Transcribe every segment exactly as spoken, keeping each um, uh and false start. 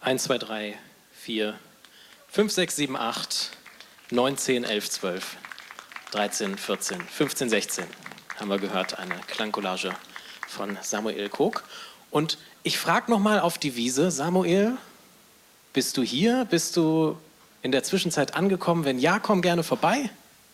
eins, zwei, drei, vier, fünf, sechs, sieben, acht, neun, zehn, elf, zwölf, dreizehn, vierzehn, fünfzehn, sechzehn. Haben wir gehört, eine Klangcollage von Samuel Kog. Und ich frage nochmal auf die Wiese, Samuel, bist du hier? Bist du in der Zwischenzeit angekommen? Wenn ja, komm gerne vorbei.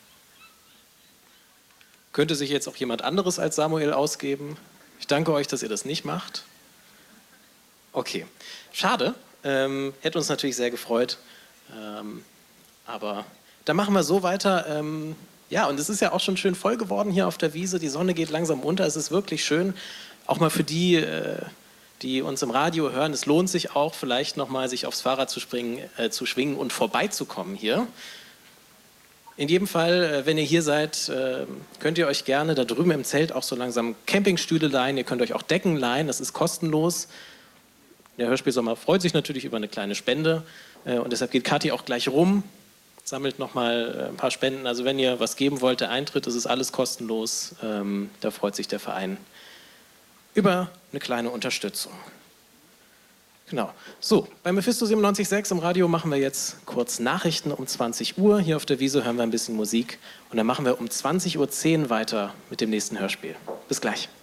Könnte sich jetzt auch jemand anderes als Samuel ausgeben? Ich danke euch, dass ihr das nicht macht. Okay, schade. Ähm, hätte uns natürlich sehr gefreut. Ähm, aber dann machen wir so weiter. Ähm, ja, und es ist ja auch schon schön voll geworden hier auf der Wiese. Die Sonne geht langsam unter. Es ist wirklich schön. Auch mal für die, äh, die uns im Radio hören. Es lohnt sich auch, vielleicht nochmal sich aufs Fahrrad zu, springen, äh, zu schwingen und vorbeizukommen hier. In jedem Fall, äh, wenn ihr hier seid, äh, könnt ihr euch gerne da drüben im Zelt auch so langsam Campingstühle leihen. Ihr könnt euch auch Decken leihen. Das ist kostenlos. Der Hörspielsommer freut sich natürlich über eine kleine Spende. Äh, und deshalb geht Kathi auch gleich rum, sammelt nochmal ein paar Spenden. Also wenn ihr was geben wollt, der Eintritt, das ist alles kostenlos. Ähm, da freut sich der Verein über eine kleine Unterstützung. Genau. So, bei Mephisto siebenundneunzig Komma sechs im Radio machen wir jetzt kurz Nachrichten um zwanzig Uhr. Hier auf der Wiese hören wir ein bisschen Musik. Und dann machen wir um zwanzig Uhr zehn weiter mit dem nächsten Hörspiel. Bis gleich.